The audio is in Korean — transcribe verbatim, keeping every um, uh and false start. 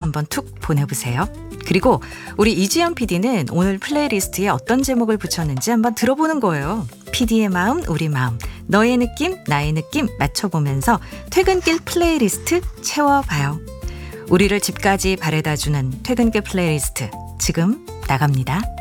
한번 툭 보내보세요. 그리고 우리 이주연 피디는 오늘 플레이리스트에 어떤 제목을 붙였는지 한번 들어보는 거예요. 피디의 마음, 우리 마음, 너의 느낌, 나의 느낌 맞춰보면서 퇴근길 플레이리스트 채워봐요. 우리를 집까지 바래다주는 퇴근길 플레이리스트 지금 나갑니다.